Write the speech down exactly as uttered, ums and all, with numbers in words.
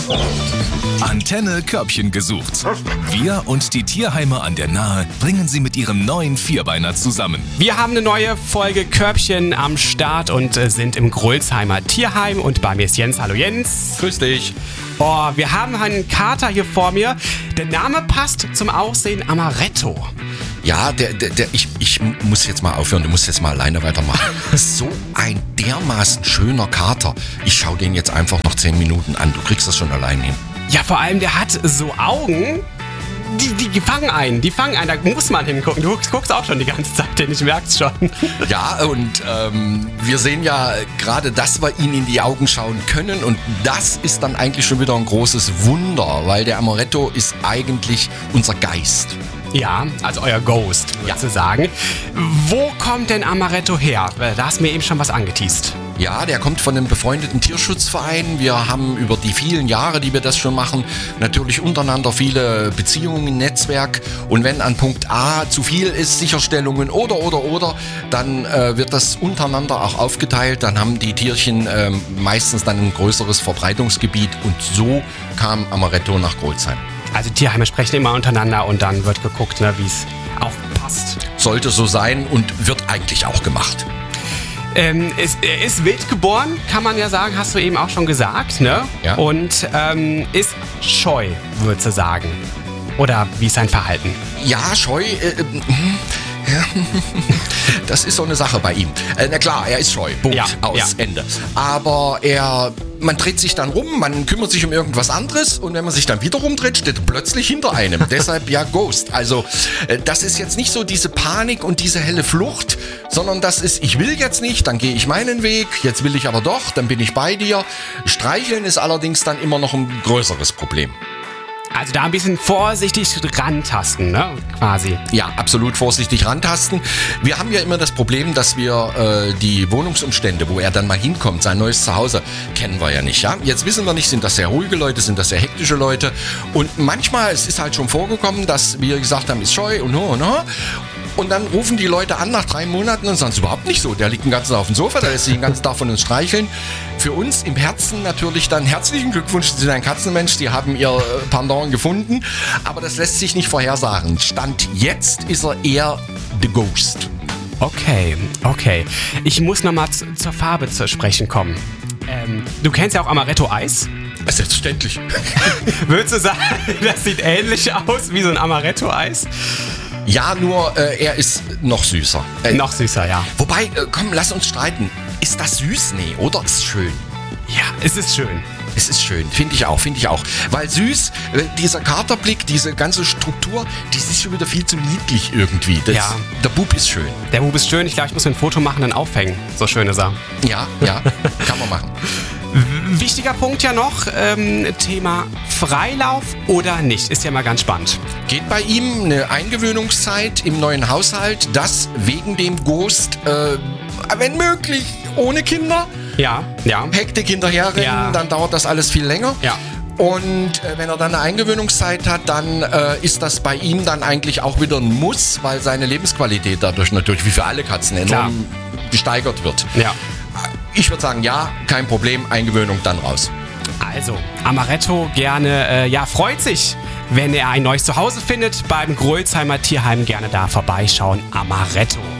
Antenne Körbchen gesucht. Wir und die Tierheime an der Nahe bringen Sie mit ihrem neuen Vierbeiner zusammen. Wir haben eine neue Folge Körbchen am Start und äh, sind im Grölsheimer Tierheim. Und bei mir ist Jens. Hallo Jens. Grüß dich. Oh, wir haben einen Kater hier vor mir. Der Name passt zum Aussehen Amaretto. Ja, der, der, der, ich, ich muss jetzt mal aufhören, du musst jetzt mal alleine weitermachen. So ein dermaßen schöner Kater. Ich schau den jetzt einfach noch zehn Minuten an. Du kriegst das schon allein hin. Ja, vor allem, der hat so Augen, die, die, die fangen ein, die fangen ein, da muss man hingucken. Du guckst, guckst auch schon die ganze Zeit hin, ich merk's schon. Ja, und ähm, wir sehen ja gerade, dass wir ihn in die Augen schauen können und das ist dann eigentlich schon wieder ein großes Wunder, weil der Amaretto ist eigentlich unser Geist. Ja, also euer Ghost, würdest du sagen. Wo kommt denn Amaretto her? Da hast du mir eben schon was angeteast. Ja, der kommt von einem befreundeten Tierschutzverein. Wir haben über die vielen Jahre, die wir das schon machen, natürlich untereinander viele Beziehungen im Netzwerk. Und wenn an Punkt A zu viel ist, Sicherstellungen oder, oder, oder, dann äh, wird das untereinander auch aufgeteilt. Dann haben die Tierchen äh, meistens dann ein größeres Verbreitungsgebiet. Und so kam Amaretto nach Grölsheim. Also Tierheime sprechen immer untereinander und dann wird geguckt, ne, wie es auch passt. Sollte so sein und wird eigentlich auch gemacht. Ähm, ist, er ist wild geboren, kann man ja sagen, hast du eben auch schon gesagt, ne? Ja. Und ähm, ist scheu, würdest du sagen. Oder wie ist sein Verhalten? Ja, scheu. Äh, äh, ja. Das ist so eine Sache bei ihm. Äh, na klar, er ist scheu. Punkt. Ja, Aus. ja. Ende. Aber er. Man dreht sich dann rum, man kümmert sich um irgendwas anderes und wenn man sich dann wieder rumdreht, steht er plötzlich hinter einem. Deshalb ja Ghost. Also äh, das ist jetzt nicht so diese Panik und diese helle Flucht, sondern das ist, ich will jetzt nicht, dann gehe ich meinen Weg, jetzt will ich aber doch, dann bin ich bei dir. Streicheln ist allerdings dann immer noch ein größeres Problem. Also da ein bisschen vorsichtig rantasten, ne? Quasi. Ja, absolut vorsichtig rantasten. Wir haben ja immer das Problem, dass wir äh, die Wohnungsumstände, wo er dann mal hinkommt, sein neues Zuhause, kennen wir ja nicht. Ja? Jetzt wissen wir nicht, sind das sehr ruhige Leute, sind das sehr hektische Leute. Und manchmal, es ist halt schon vorgekommen, dass wir gesagt haben, ist scheu und ho und ho. Und dann rufen die Leute an nach drei Monaten und sagen, es ist überhaupt nicht so. Der liegt den ganzen Tag auf dem Sofa, der lässt sich den ganzen Tag von uns streicheln. Für uns im Herzen natürlich dann herzlichen Glückwunsch, Sie sind ein Katzenmensch, Sie haben Ihr Pendant gefunden. Aber das lässt sich nicht vorhersagen. Stand jetzt ist er eher the Ghost. Okay, okay. Ich muss nochmal z- zur Farbe zu sprechen kommen. Ähm, du kennst ja auch Amaretto-Eis. Selbstverständlich. Würdest du sagen, das sieht ähnlich aus wie so ein Amaretto-Eis? Ja, nur äh, er ist noch süßer. Äh, Noch süßer, ja. Wobei, äh, komm, lass uns streiten. Ist das süß? Nee, oder? Ist schön. Ja, es ist schön. Es ist schön, finde ich auch, finde ich auch. Weil süß, äh, dieser Katerblick, diese ganze Struktur, die ist schon wieder viel zu niedlich irgendwie. Das, Ja. Der Bub ist schön. Der Bub ist schön. Ich glaube, ich muss mir ein Foto machen, dann aufhängen. So schön ist er. Ja, ja, kann man machen. Wichtiger Punkt ja noch, ähm, Thema Freilauf oder nicht. Ist ja mal ganz spannend. Geht bei ihm eine Eingewöhnungszeit im neuen Haushalt, das wegen dem Ghost, äh, wenn möglich, ohne Kinder. Ja, ja. Hektik hinterherrennen, Ja. dann dauert das alles viel länger. Ja. Und äh, wenn er dann eine Eingewöhnungszeit hat, dann äh, ist das bei ihm dann eigentlich auch wieder ein Muss, weil seine Lebensqualität dadurch natürlich, wie für alle Katzen, enorm Klar. gesteigert wird. Ja. Ich würde sagen, ja, kein Problem, Eingewöhnung dann raus. Also, Amaretto gerne, äh, ja, freut sich, wenn er ein neues Zuhause findet. Beim Grölsheimer Tierheim gerne da vorbeischauen. Amaretto.